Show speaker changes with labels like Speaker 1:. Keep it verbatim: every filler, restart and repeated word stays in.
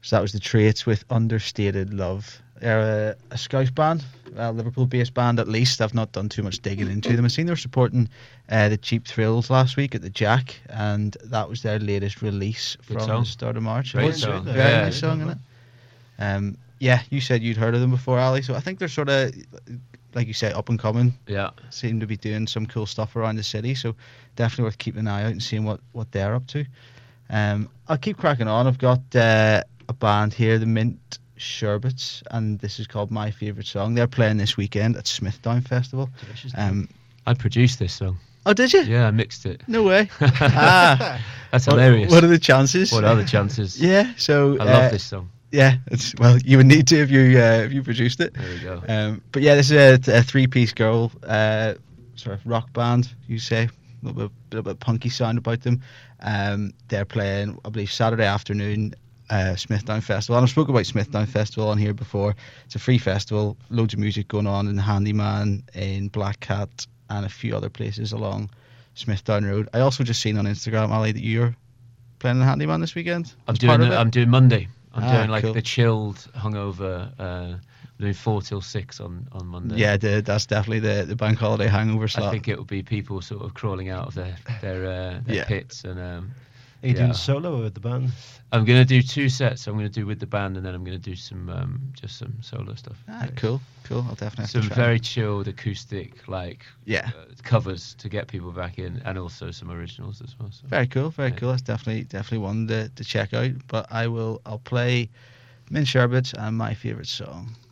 Speaker 1: So that was the Traits with Understated Love. They're a, a Scouse band, a Liverpool-based band at least. I've not done too much digging into them. I've seen they were supporting uh, the Cheap Thrills last week at the Jack, and that was their latest release
Speaker 2: Good
Speaker 1: from
Speaker 2: song.
Speaker 1: the start of March.
Speaker 2: Great
Speaker 1: It was
Speaker 2: song.
Speaker 1: a Very
Speaker 2: Yeah.
Speaker 1: nice song, isn't it? Um, yeah, you said you'd heard of them before, Ali, so I think they're sort of, like you say, up and coming.
Speaker 2: Yeah.
Speaker 1: Seem to be doing some cool stuff around the city, so definitely worth keeping an eye out and seeing what, what they're up to. Um, I'll keep cracking on. I've got uh, a band here, the Mint Sherbets, and this is called My Favourite Song. They're playing this weekend at Smithdown Festival. Um,
Speaker 2: I produced this song.
Speaker 1: oh, did you?
Speaker 2: Yeah, I mixed it.
Speaker 1: No way. ah,
Speaker 2: That's
Speaker 1: what,
Speaker 2: hilarious.
Speaker 1: what are the chances?
Speaker 2: What are the chances?
Speaker 1: Yeah, so
Speaker 2: I love
Speaker 1: uh,
Speaker 2: this song.
Speaker 1: Yeah, it's well, you would need to if you uh, if you produced it.
Speaker 2: There we go.
Speaker 1: Um, but yeah, this is a, a three-piece girl uh, sort of rock band. You say a little bit, little bit punky sound about them. Um, they're playing, I believe, Saturday afternoon. Uh, Smithdown Festival. And I've spoken about Smithdown Festival on here before. It's a free festival, loads of music going on in Handyman, in Black Cat, and a few other places along Smithdown Road. I also just seen on Instagram, Ali, that you're playing the Handyman this weekend.
Speaker 2: I'm
Speaker 1: as
Speaker 2: doing.
Speaker 1: part of
Speaker 2: The,
Speaker 1: it?
Speaker 2: I'm doing Monday. I'm
Speaker 1: Ah,
Speaker 2: doing like
Speaker 1: cool.
Speaker 2: the chilled, hungover. Uh, doing four till six on on Monday.
Speaker 1: Yeah, the, that's definitely the, the bank holiday hangover slot.
Speaker 2: I think it will be people sort of crawling out of their their, uh, their
Speaker 1: Yeah.
Speaker 2: pits and. Um,
Speaker 3: Are you
Speaker 2: yeah.
Speaker 3: doing solo or with the band?
Speaker 2: I'm gonna do two sets. I'm gonna do with the band, and then I'm gonna do some um, just some solo stuff.
Speaker 1: Ah, cool, cool. I'll definitely have
Speaker 2: Some
Speaker 1: to try.
Speaker 2: very chilled acoustic like
Speaker 1: Yeah.
Speaker 2: uh, covers to get people back in, and also some originals as well. So.
Speaker 1: Very cool, very
Speaker 2: Yeah.
Speaker 1: cool. That's definitely definitely one to, to check out. But I will I'll play Mint Sherbets and My Favourite Song.